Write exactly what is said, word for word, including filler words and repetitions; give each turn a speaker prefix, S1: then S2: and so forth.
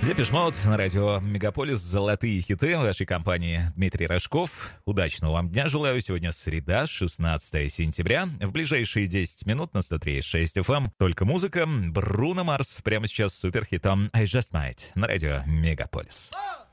S1: Депеш Мод на радио Мегаполис. Золотые хиты вашей компании. Дмитрий Рожков. Удачного вам дня желаю. Сегодня среда, шестнадцатое сентября. В ближайшие десять минут на сто три и шесть эф эм только музыка. Бруно Марс прямо сейчас с суперхитом I Just Might на радио Мегаполис.